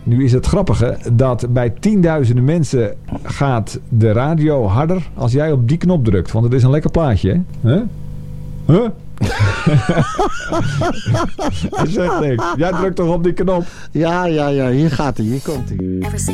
Nu is het grappige dat bij tienduizenden mensen gaat de radio harder als jij op die knop drukt. Want het is een lekker plaatje, hè? Huh? Hij zegt niks. Jij drukt toch op die knop? Ja. Hier gaat hij. Hier komt hij.